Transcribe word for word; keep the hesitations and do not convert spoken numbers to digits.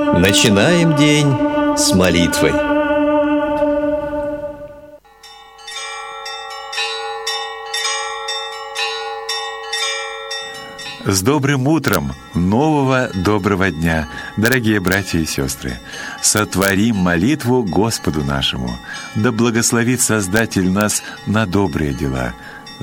Начинаем день с молитвы. С добрым утром нового доброго дня, дорогие братья и сестры! Сотворим молитву Господу нашему. Да благословит Создатель нас на добрые дела.